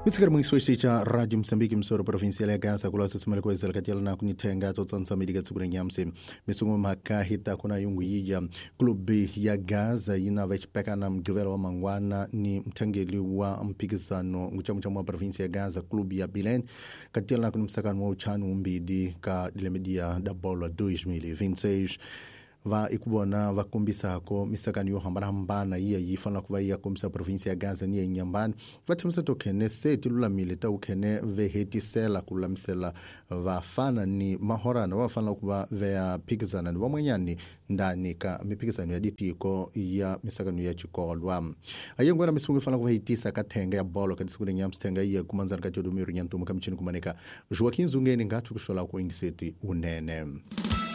Mitsikari mwisho cha Radio Msambiki msoro provincial ya Gaza kula sosima kwa zalakatila na kunitenga totsansa mediga tsukure nyamse misungu makahita kuna yungu yija klubi ya Gaza ina vechpeka na mgivelo wa mangwana ni mtangeli wa mpikizano mwa provincia ya Gaza klubi ya Bilen katila na kunimsakano wa uchanu mbidi ka dilemedia da bola 2026 va ikubona va kombisa ko misakani yo hambana iya yifana kuva iya komisa provincia ya Gaza ni nyambani vathimisa to kene seti lula milita ukene veheti sela kulamisela va fana ni mahorana va fana kuva vea pikizana ni vamwenyani ndani ka mipikizano ya ditiko ya misakani ya chikolwa ayengwera misungu fana kuva hitisa katenga ya bolo kadisukure nyamstenga iya kumanzana ka jodomiro nyantumu kamchini kumaneka Joaquin Zungeni ngatu kushola ku ingiseti unene